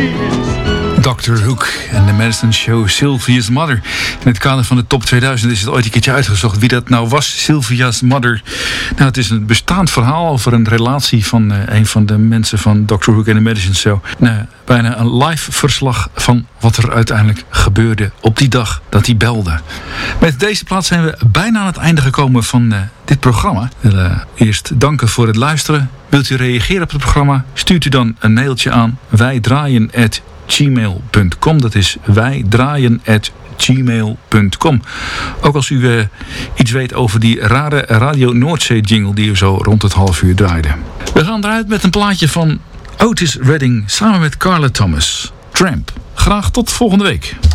Dr. Hook en de Madison Show, Sylvia's Mother. In het kader van de Top 2000 is het ooit een keertje uitgezocht wie dat nou was, Sylvia's Mother. Nou, het is een bestaand verhaal over een relatie van een van de mensen van Dr. Hook en de Madison Show. Bijna een live verslag van wat er uiteindelijk gebeurde op die dag dat hij belde. Met deze plaat zijn we bijna aan het einde gekomen van dit programma. Ik wil eerst danken voor het luisteren. Wilt u reageren op het programma? Stuurt u dan een mailtje aan wijdraaien@gmail.com. Dat is wijdraaien@gmail.com. Ook als u iets weet over die rare Radio Noordzee jingle die u zo rond het half uur draaide. We gaan eruit met een plaatje van Otis Redding samen met Carla Thomas. Tramp. Graag tot volgende week.